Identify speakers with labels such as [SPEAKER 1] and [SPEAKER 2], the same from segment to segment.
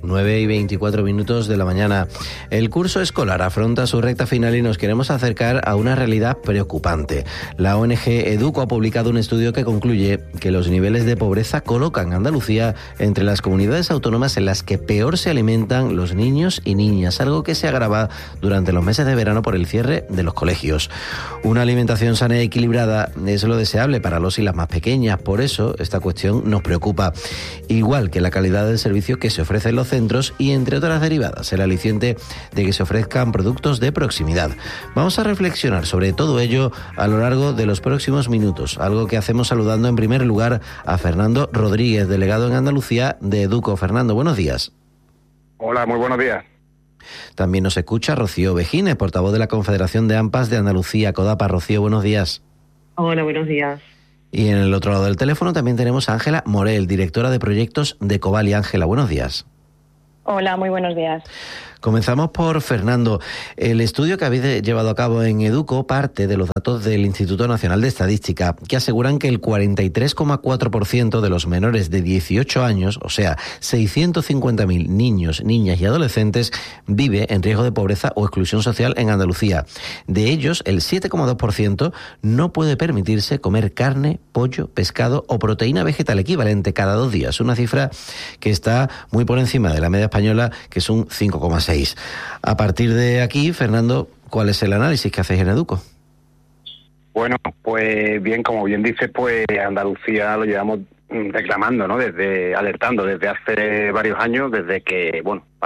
[SPEAKER 1] 9:24 de la mañana. El curso escolar afronta su recta final y nos queremos acercar a una realidad preocupante. La ONG Educo ha publicado un estudio que concluye que los niveles de pobreza colocan a Andalucía entre las comunidades autónomas en las que peor se alimentan los niños y niñas, algo que se agrava durante los meses de verano por el cierre de los colegios. Una alimentación sana y equilibrada es lo deseable para los y las más pequeñas, por eso esta cuestión nos preocupa, igual que la calidad del servicio que se ofrece en los centros y, entre otras derivadas, el aliciente de que se ofrezcan productos de proximidad. Vamos a reflexionar sobre todo ello a lo largo de los próximos minutos, algo que hacemos saludando en primer lugar a Fernando Rodríguez, delegado en Andalucía de Educo. Fernando, buenos días.
[SPEAKER 2] Hola, muy buenos días.
[SPEAKER 1] También nos escucha Rocío Vejines, portavoz de la Confederación de AMPAs de Andalucía, CODAPA. Rocío, buenos días.
[SPEAKER 3] Hola, buenos días.
[SPEAKER 1] Y en el otro lado del teléfono también tenemos a Ángela Morel, directora de proyectos de Cobali. Ángela, buenos días.
[SPEAKER 4] Hola, muy buenos días.
[SPEAKER 1] Comenzamos por Fernando. El estudio que habéis llevado a cabo en Educo parte de los datos del Instituto Nacional de Estadística, que aseguran que el 43,4% de los menores de 18 años, o sea, 650.000 niños, niñas y adolescentes, vive en riesgo de pobreza o exclusión social en Andalucía. De ellos, el 7,2% no puede permitirse comer carne, pollo, pescado o proteína vegetal equivalente cada 2 días, una cifra que está muy por encima de la media española, que es un 5,6%. A partir de aquí, Fernando, ¿cuál es el análisis que hacéis en Educo?
[SPEAKER 2] Bueno, pues bien, como bien dices, pues Andalucía lo llevamos reclamando, ¿no? Alertando desde hace varios años, desde que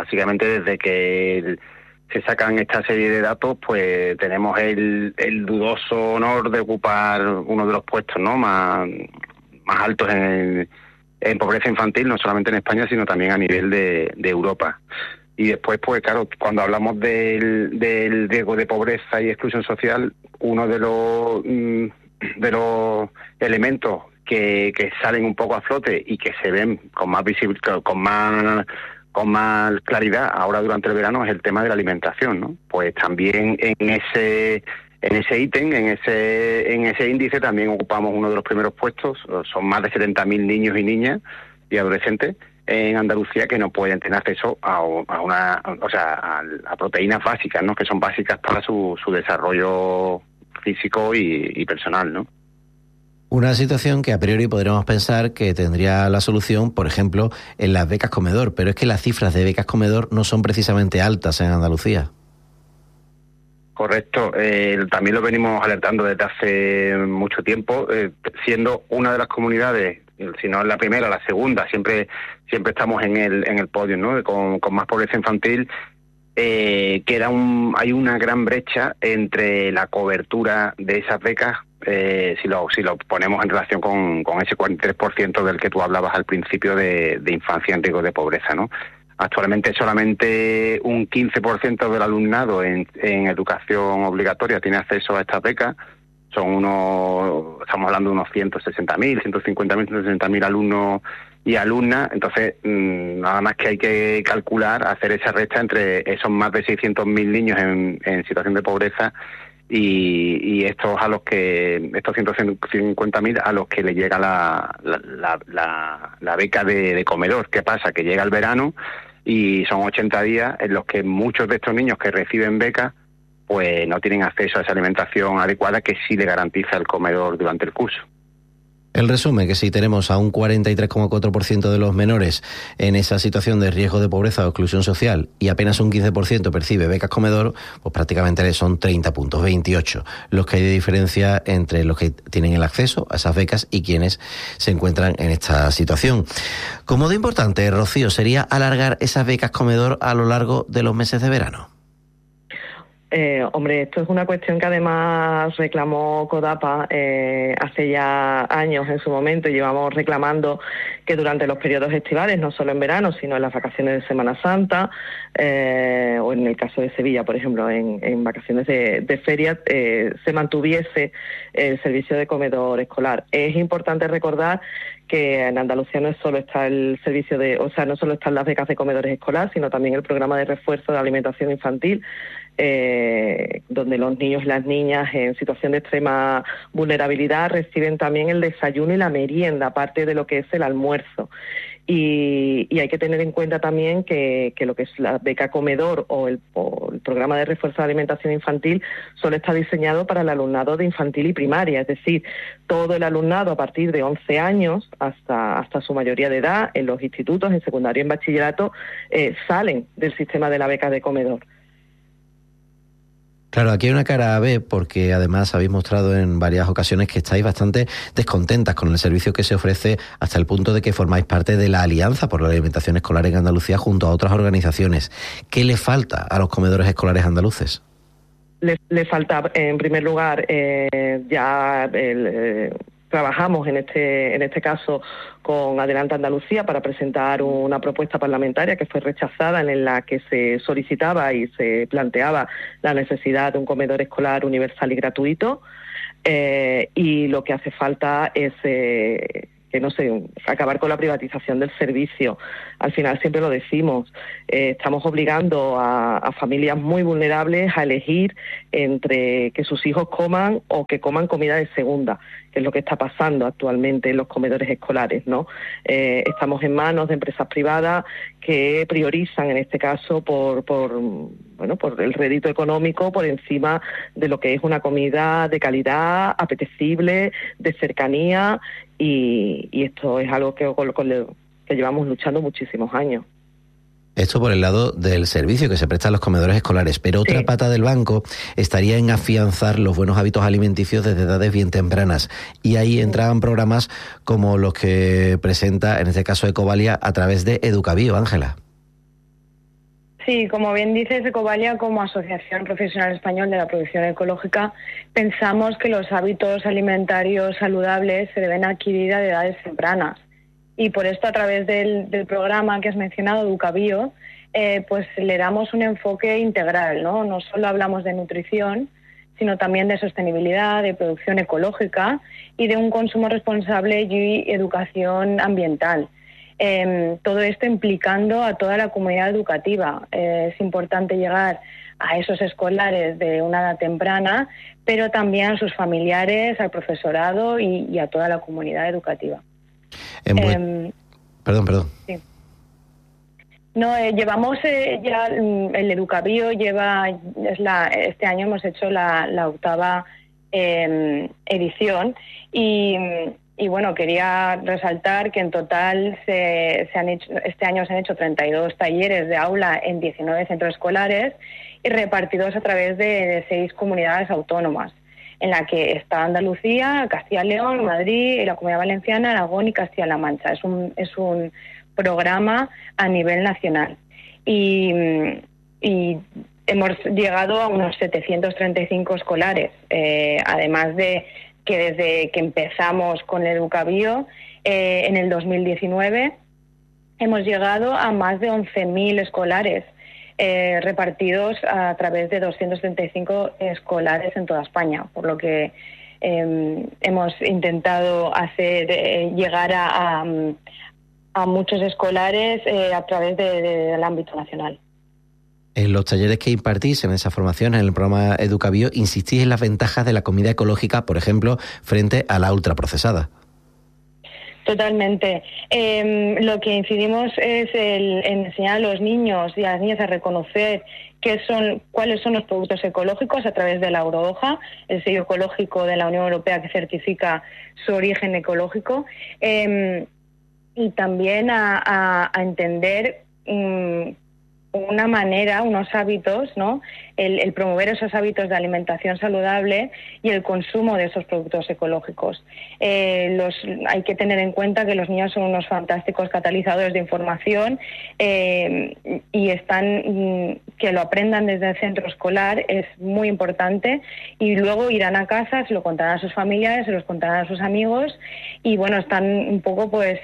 [SPEAKER 2] se sacan esta serie de datos, pues tenemos el dudoso honor de ocupar uno de los puestos, ¿no?, más altos en pobreza infantil, no solamente en España, sino también a nivel de Europa. Y después, pues claro, cuando hablamos del riesgo de pobreza y exclusión social, uno de los elementos que salen un poco a flote y que se ven con más claridad ahora durante el verano es el tema de la alimentación, ¿no? Pues también en ese ítem, en ese índice también ocupamos uno de los primeros puestos. Son más de 70.000 niños y niñas y adolescentes en Andalucía que no pueden tener acceso a proteínas básicas, ¿no?, que son básicas para su desarrollo físico y personal, ¿no?
[SPEAKER 1] Una situación que a priori podríamos pensar que tendría la solución, por ejemplo, en las becas comedor, pero es que las cifras de becas comedor no son precisamente altas en Andalucía.
[SPEAKER 2] Correcto, también lo venimos alertando desde hace mucho tiempo, siendo una de las comunidades, si no es la primera, la segunda, siempre estamos en el podio, ¿no?, con más pobreza infantil. Hay una gran brecha entre la cobertura de esas becas, si lo ponemos en relación con ese 43% del que tú hablabas al principio de infancia en riesgo de pobreza, ¿no? Actualmente solamente un 15% del alumnado en educación obligatoria tiene acceso a estas becas. Estamos hablando de unos 160.000, 150.000, 160.000 alumnos y alumnas. Entonces, nada más que hay que calcular, hacer esa resta entre esos más de 600.000 niños en situación de pobreza y estos 150.000 a los que le llega la beca de comedor. ¿Qué pasa? Que llega el verano y son 80 días en los que muchos de estos niños que reciben becas pues no tienen acceso a esa alimentación adecuada que sí le garantiza el comedor durante el curso.
[SPEAKER 1] El resumen, que si tenemos a un 43,4% de los menores en esa situación de riesgo de pobreza o exclusión social y apenas un 15% percibe becas comedor, pues prácticamente son 30 puntos, 28, los que hay de diferencia entre los que tienen el acceso a esas becas y quienes se encuentran en esta situación. ¿Cómo de importante, Rocío, sería alargar esas becas comedor a lo largo de los meses de verano?
[SPEAKER 3] Hombre, esto es una cuestión que además reclamó CODAPA hace ya años en su momento, y llevamos reclamando que durante los periodos estivales, no solo en verano, sino en las vacaciones de Semana Santa, o en el caso de Sevilla, por ejemplo, en vacaciones de feria, se mantuviese el servicio de comedor escolar. Es importante recordar que en Andalucía no solo está no solo están las becas de comedores escolar, sino también el programa de refuerzo de alimentación infantil, donde los niños y las niñas en situación de extrema vulnerabilidad reciben también el desayuno y la merienda, aparte de lo que es el almuerzo. Y hay que tener en cuenta también que lo que es la beca comedor o el programa de refuerzo de alimentación infantil solo está diseñado para el alumnado de infantil y primaria, es decir, todo el alumnado a partir de 11 años hasta su mayoría de edad en los institutos, en secundaria y en bachillerato, salen del sistema de la beca de comedor.
[SPEAKER 1] Claro, aquí hay una cara B, porque además habéis mostrado en varias ocasiones que estáis bastante descontentas con el servicio que se ofrece, hasta el punto de que formáis parte de la Alianza por la Alimentación Escolar en Andalucía junto a otras organizaciones. ¿Qué le falta a los comedores escolares andaluces?
[SPEAKER 3] Le falta, en primer lugar, trabajamos en este caso con Adelante Andalucía para presentar una propuesta parlamentaria que fue rechazada, en la que se solicitaba y se planteaba la necesidad de un comedor escolar universal y gratuito, y lo que hace falta es acabar con la privatización del servicio. Al final siempre lo decimos, estamos obligando a familias muy vulnerables a elegir entre que sus hijos coman o que coman comida de segunda, que es lo que está pasando actualmente en los comedores escolares, ¿no? Estamos en manos de empresas privadas que priorizan, en este caso, por el rédito económico por encima de lo que es una comida de calidad, apetecible, de cercanía, y esto es algo que llevamos luchando muchísimos años.
[SPEAKER 1] Esto por el lado del servicio que se presta a los comedores escolares, pero otra pata del banco estaría en afianzar los buenos hábitos alimenticios desde edades bien tempranas, y ahí entraban programas como los que presenta, en este caso, Ecovalia a través de Educabio. Ángela.
[SPEAKER 4] Sí, como bien dices, Ecovalia, como Asociación Profesional Español de la Producción Ecológica, pensamos que los hábitos alimentarios saludables se deben adquirir a edades tempranas. Y por esto, a través del programa que has mencionado, Educabio, pues le damos un enfoque integral, ¿no? No solo hablamos de nutrición, sino también de sostenibilidad, de producción ecológica y de un consumo responsable y educación ambiental. Todo esto implicando a toda la comunidad educativa. Es importante llegar a esos escolares de una edad temprana, pero también a sus familiares, al profesorado y a toda la comunidad educativa.
[SPEAKER 1] Perdón.
[SPEAKER 4] Sí. No, llevamos ya el Educabio este año hemos hecho la 8ª edición y bueno, quería resaltar que en total este año se han hecho 32 talleres de aula en 19 centros escolares y repartidos a través de 6 comunidades autónomas, en la que está Andalucía, Castilla y León, Madrid, la Comunidad Valenciana, Aragón y Castilla-La Mancha. Es un programa a nivel nacional. Y hemos llegado a unos 735 escolares, además de que desde que empezamos con el Educabio en el 2019 hemos llegado a más de 11.000 escolares repartidos a través de 235 escolares en toda España, por lo que hemos intentado hacer llegar a muchos escolares a través del ámbito nacional.
[SPEAKER 1] En los talleres que impartís, en esa formación, en el programa Educabio, insistís en las ventajas de la comida ecológica, por ejemplo, frente a la ultraprocesada.
[SPEAKER 4] Totalmente. Lo que incidimos es en enseñar a los niños y a las niñas a reconocer cuáles son los productos ecológicos a través de la Eurohoja, el sello ecológico de la Unión Europea que certifica su origen ecológico, y también a entender una manera, unos hábitos, ¿no? El promover esos hábitos de alimentación saludable y el consumo de esos productos ecológicos. Hay que tener en cuenta que los niños son unos fantásticos catalizadores de información y que lo aprendan desde el centro escolar es muy importante, y luego irán a casa, se lo contarán a sus familiares, se los contarán a sus amigos, y bueno, están un poco pues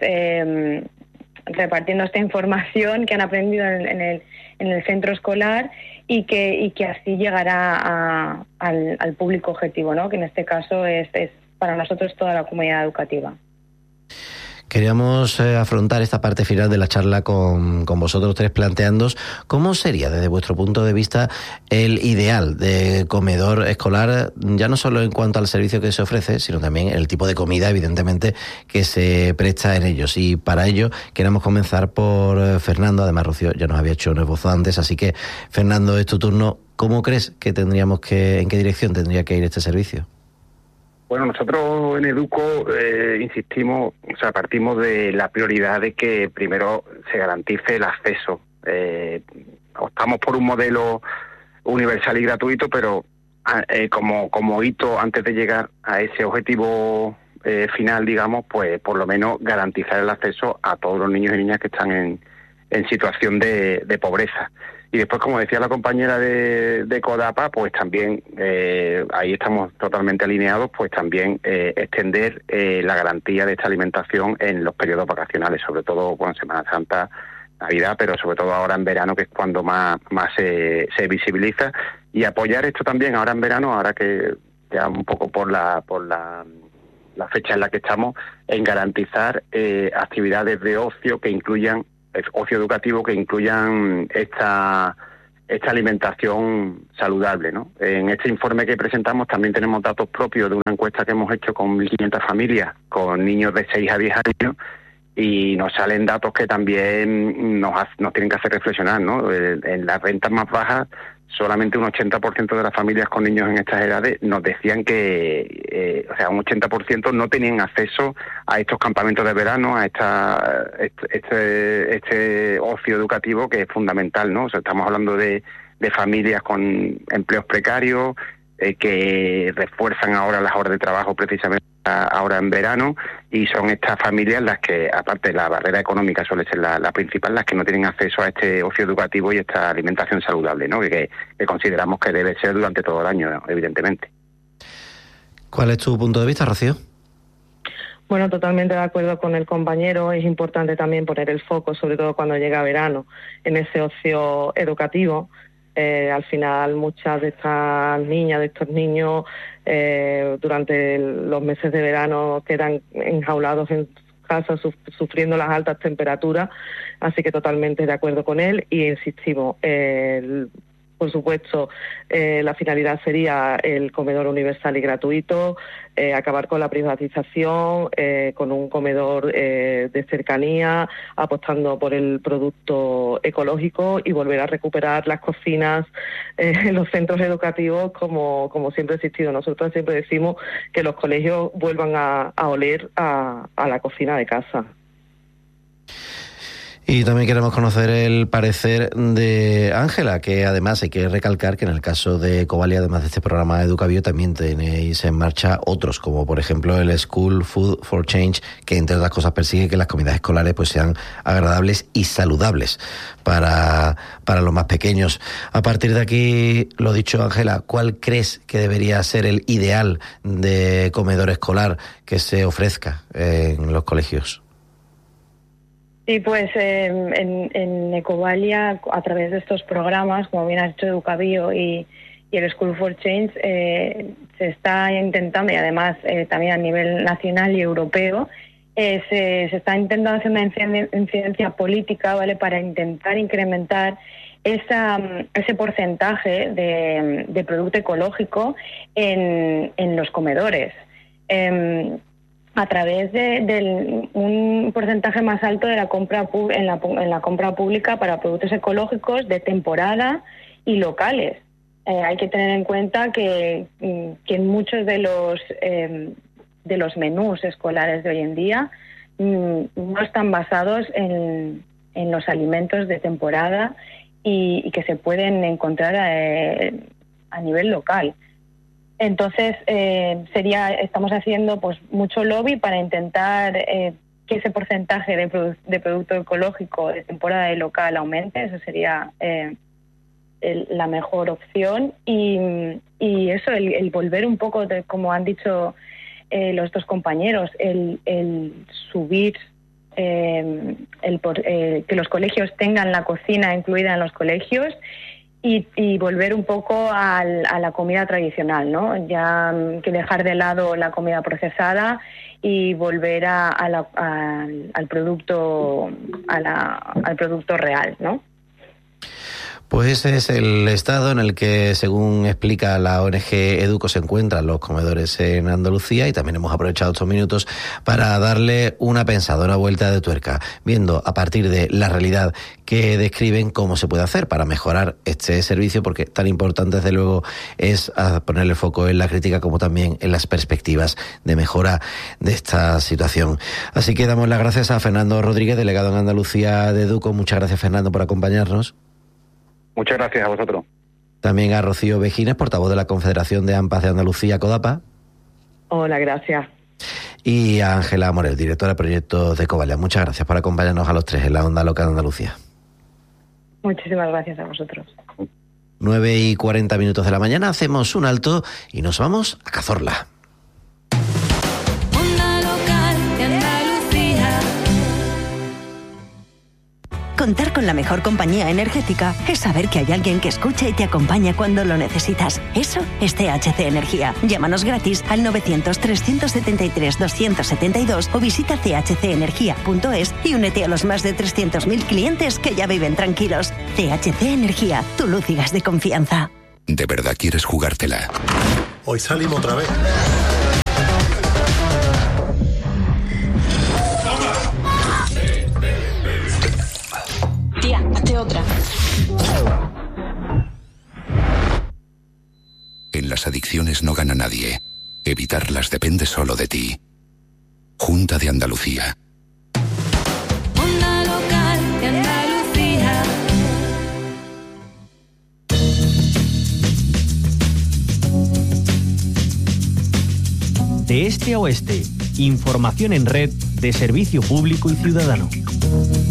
[SPEAKER 4] repartiendo esta información que han aprendido en el centro escolar y que así llegará al público objetivo, ¿no? Que en este caso es para nosotros toda la comunidad educativa.
[SPEAKER 1] Queríamos afrontar esta parte final de la charla con vosotros tres, planteándoos cómo sería desde vuestro punto de vista el ideal de comedor escolar, ya no solo en cuanto al servicio que se ofrece, sino también el tipo de comida, evidentemente, que se presta en ellos. Y para ello queremos comenzar por Fernando. Además, Rocío ya nos había hecho un esbozo antes, así que, Fernando, es tu turno. ¿Cómo crees que en qué dirección tendría que ir este servicio?
[SPEAKER 2] Bueno, nosotros en Educo insistimos, partimos de la prioridad de que primero se garantice el acceso. Optamos por un modelo universal y gratuito, pero como hito antes de llegar a ese objetivo final, digamos, pues por lo menos garantizar el acceso a todos los niños y niñas que están en situación de pobreza. Y después, como decía la compañera de CODAPA, pues también, ahí estamos totalmente alineados, pues también extender la garantía de esta alimentación en los periodos vacacionales, sobre todo con Semana Santa, Navidad, pero sobre todo ahora en verano, que es cuando más se visibiliza, y apoyar esto también ahora en verano, ahora que ya un poco por la fecha en la que estamos, en garantizar actividades de ocio que incluyan ocio educativo, que incluyan esta alimentación saludable, ¿no? En este informe que presentamos también tenemos datos propios de una encuesta que hemos hecho con 1.500 familias con niños de 6 a 10 años, y nos salen datos que también nos tienen que hacer reflexionar, ¿no? En las rentas más bajas, solamente un 80% de las familias con niños en estas edades nos decían que, un 80% no tenían acceso a estos campamentos de verano, a este ocio educativo que es fundamental, ¿no? O sea, estamos hablando de familias con empleos precarios, que refuerzan ahora las horas de trabajo precisamente ahora en verano, y son estas familias las que, aparte de la barrera económica suele ser la principal, las que no tienen acceso a este ocio educativo y esta alimentación saludable, ¿no? Que consideramos que debe ser durante todo el año, ¿no? Evidentemente.
[SPEAKER 1] ¿Cuál es tu punto de vista, Rocío?
[SPEAKER 3] Bueno, totalmente de acuerdo con el compañero. Es importante también poner el foco, sobre todo cuando llega verano, en ese ocio educativo. Al final, muchas de estas niñas, de estos niños, durante los meses de verano quedan enjaulados en casa sufriendo las altas temperaturas, así que totalmente de acuerdo con él. Y insistimos, por supuesto, la finalidad sería el comedor universal y gratuito, acabar con la privatización, con un comedor de cercanía, apostando por el producto ecológico y volver a recuperar las cocinas en los centros educativos como siempre ha existido. Nosotros siempre decimos que los colegios vuelvan a oler a la cocina de casa.
[SPEAKER 1] Y también queremos conocer el parecer de Ángela, que además hay que recalcar que en el caso de Ecovalia, además de este programa Educabio, también tenéis en marcha otros, como por ejemplo el School Food for Change, que entre otras cosas persigue que las comidas escolares pues sean agradables y saludables para los más pequeños. A partir de aquí, lo dicho, Ángela, ¿cuál crees que debería ser el ideal de comedor escolar que se ofrezca en los colegios?
[SPEAKER 4] Sí, pues en Ecovalia, a través de estos programas, como bien ha dicho Educabio y el School for Change, se está intentando, y además también a nivel nacional y europeo, se está intentando hacer una incidencia política, ¿vale?, para intentar incrementar ese porcentaje de producto ecológico en los comedores. A través de un porcentaje más alto de la compra en la compra pública para productos ecológicos de temporada y locales. Hay que tener en cuenta que en muchos de los menús escolares de hoy en día no están basados en los alimentos de temporada y que se pueden encontrar a nivel local. Entonces, estamos haciendo pues mucho lobby para intentar que ese porcentaje de producto ecológico de temporada y local aumente. Eso sería la mejor opción. Y eso, el volver un poco, como han dicho los dos compañeros, el subir, que los colegios tengan la cocina incluida en los colegios, y volver un poco a la comida tradicional, ¿no? Ya que dejar de lado la comida procesada y volver al producto real, ¿no?
[SPEAKER 1] Pues ese es el estado en el que, según explica la ONG Educo, se encuentran los comedores en Andalucía, y también hemos aprovechado estos minutos para darle una pensadora vuelta de tuerca, viendo a partir de la realidad que describen cómo se puede hacer para mejorar este servicio, porque tan importante desde luego es poner el foco en la crítica como también en las perspectivas de mejora de esta situación. Así que damos las gracias a Fernando Rodríguez, delegado en Andalucía de Educo. Muchas gracias, Fernando, por acompañarnos.
[SPEAKER 2] Muchas gracias a vosotros.
[SPEAKER 1] También a Rocío Vejines, portavoz de la Confederación de AMPAs de Andalucía, CODAPA.
[SPEAKER 3] Hola, gracias.
[SPEAKER 1] Y a Ángela Morel, directora de proyectos de Covalia. Muchas gracias por acompañarnos a los tres en la Onda Local de Andalucía.
[SPEAKER 4] Muchísimas gracias a vosotros.
[SPEAKER 1] 9:40 de la mañana, hacemos un alto y nos vamos a Cazorla.
[SPEAKER 5] Contar con la mejor compañía energética es saber que hay alguien que escucha y te acompaña cuando lo necesitas. Eso es THC Energía. Llámanos gratis al 900-373-272 o visita chcenergia.es y únete a los más de 300.000 clientes que ya viven tranquilos. THC Energía, tu luz y gas de confianza.
[SPEAKER 6] ¿De verdad quieres jugártela?
[SPEAKER 7] Hoy salimos otra vez.
[SPEAKER 8] Tía, hazte otra.
[SPEAKER 6] En las adicciones no gana nadie. Evitarlas depende solo de ti. Junta de Andalucía.
[SPEAKER 9] Onda Local de Andalucía.
[SPEAKER 10] De este a oeste, información en red de servicio público y ciudadano.